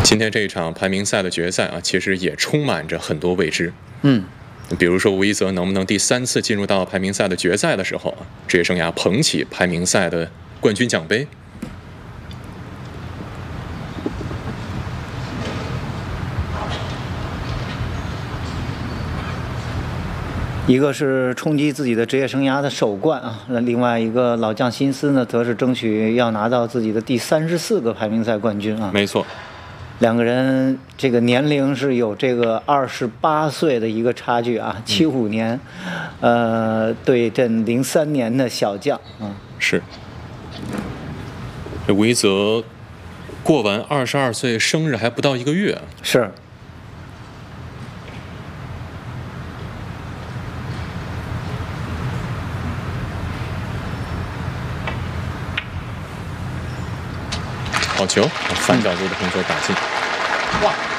今天这一场排名赛的决赛啊，其实也充满着很多未知。比如说吴一泽能不能第3次进入到排名赛的决赛的时候啊，职业生涯捧起排名赛的冠军奖杯。 一个是冲击自己的职业生涯的首冠啊，那另外一个老将辛斯呢，则是争取要拿到自己的第34个排名赛冠军啊。 没错， 两个人这个年龄是有这个28岁的一个差距啊，75年，对阵03年的小将啊。 是。这吴一泽过完22岁生日还不到1个月。 是。 好球，反角度的红球打进。 哇！